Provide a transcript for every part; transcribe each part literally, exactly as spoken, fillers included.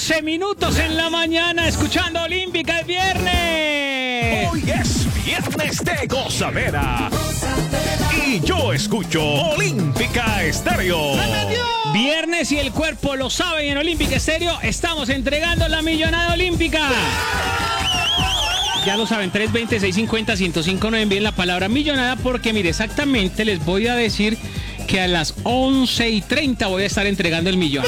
doce minutos en la mañana, escuchando Olímpica el viernes. Hoy es viernes de gozadera. Y yo escucho Olímpica Estéreo. Viernes y el cuerpo lo sabe, y en Olímpica Estéreo estamos entregando la millonada olímpica. Ya lo saben, tres veinte, seiscientos cincuenta, ciento cinco, no envíen la palabra millonada porque, mire, exactamente les voy a decir que a las once y treinta voy a estar entregando el millón.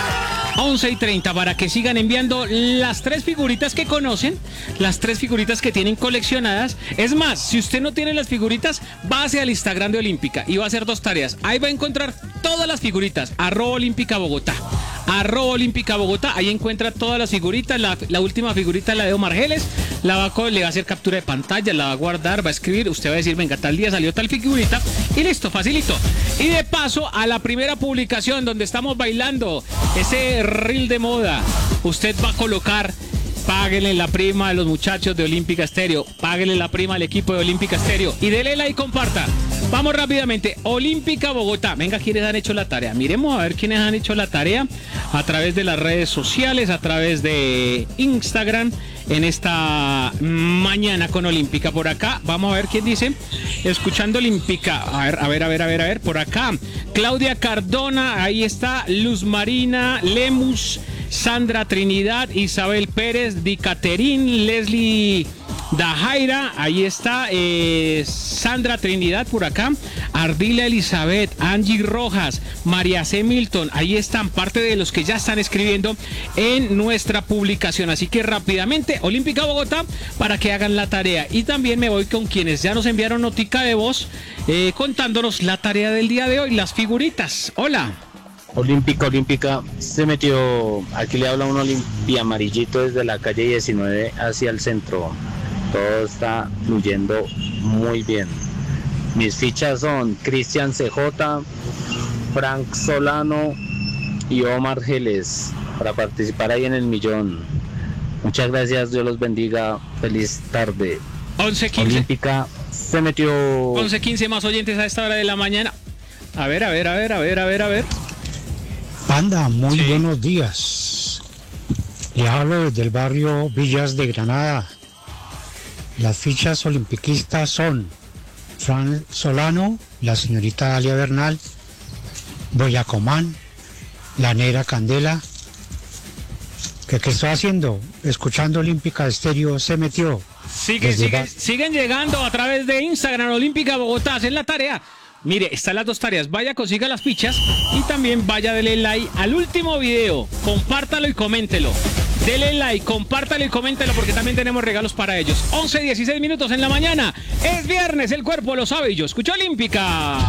once y treinta para que sigan enviando las tres figuritas que conocen, las tres figuritas que tienen coleccionadas. Es más, si usted no tiene las figuritas, va hacia el Instagram de Olímpica y va a hacer dos tareas. Ahí va a encontrar todas las figuritas, arroba Olímpica Bogotá. Arroba Olímpica Bogotá, ahí encuentra todas las figuritas. La, la última figurita, la de Omar Geles, la va a, le va a hacer captura de pantalla, la va a guardar, va a escribir, usted va a decir, venga, tal día salió tal figurita, y listo, facilito. Y de paso, a la primera publicación donde estamos bailando ese reel de moda, usted va a colocar: páguenle la prima a los muchachos de Olímpica Estéreo, páguenle la prima al equipo de Olímpica Estéreo, y dele like y comparta. Vamos rápidamente, Olímpica Bogotá. Venga, ¿quiénes han hecho la tarea? Miremos a ver quiénes han hecho la tarea a través de las redes sociales, a través de Instagram, en esta mañana con Olímpica. Por acá, vamos a ver quién dice, escuchando Olímpica. A ver, a ver, a ver, a ver, a ver, por acá. Claudia Cardona, ahí está, Luz Marina, Lemus, Sandra Trinidad, Isabel Pérez, Di Caterín, Leslie Dajaira, ahí está, eh, Sandra Trinidad por acá, Ardila Elizabeth, Angie Rojas, María C. Milton, ahí están parte de los que ya están escribiendo en nuestra publicación. Así que rápidamente, Olímpica Bogotá, para que hagan la tarea. Y también me voy con quienes ya nos enviaron notica de voz, eh, contándonos la tarea del día de hoy, las figuritas. Hola. Olímpica, Olímpica, se metió, aquí le habla un Olimpia amarillito desde la calle diecinueve hacia el centro. Todo está fluyendo muy bien. Mis fichas son Cristian C J, Frank Solano y Omar Geles para participar ahí en el millón. Muchas gracias, Dios los bendiga, feliz tarde. once quince. Olímpica se metió. once quince más oyentes a esta hora de la mañana. A ver, a ver, a ver, a ver, a ver, a ver. Panda, muy Sí. buenos días. Le hablo desde el barrio Villas de Granada. Las fichas olimpiquistas son Fran Solano, la señorita Dalia Bernal, Boyacomán, la Negra Candela. ¿Qué, qué estoy haciendo? Escuchando Olímpica Estéreo, se metió. Sigue, Desde sigue, ba- siguen llegando a través de Instagram, Olímpica Bogotá, hacen la tarea. Mire, están las dos tareas, vaya, consiga las fichas y también vaya, dele like al último video, compártalo y coméntelo. Dele like, compártalo y coméntelo porque también tenemos regalos para ellos. once dieciséis minutos en la mañana, es viernes, el cuerpo lo sabe y yo escucho Olímpica.